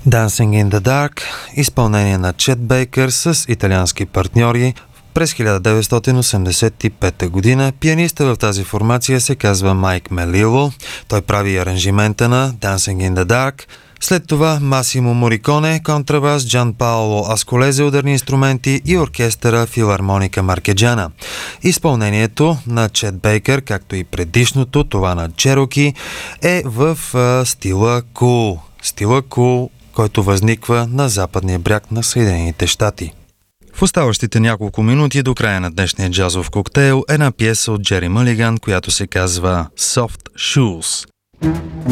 Dancing in the Dark, изпълнение на Чет Бейкър с италиански партньори. През 1985 година пианиста в тази формация се казва Майк Мелило. Той прави аранжимента на Dancing in the Dark. След това Масимо Мориконе, контрабас, Джан Паоло Асколезе, ударни инструменти и оркестъра Филармоника Маркеджана. Изпълнението на Чет Бейкър, както и предишното, това на Чероки, е в стила кул. Стила кул, който възниква на западния бряг на Съединените щати. В оставащите няколко минути до края на днешния джазов коктейл една пиеса от Джери Мълиган, която се казва Soft Shoes.